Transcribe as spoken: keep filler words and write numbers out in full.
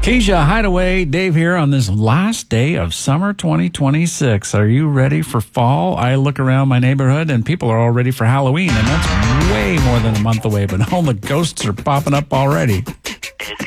Keisha Hideaway, Dave here on this last day of summer twenty twenty-six. Are you ready for fall? I look around my neighborhood and people are all ready for Halloween, and that's way more than a month away, but all the ghosts are popping up already.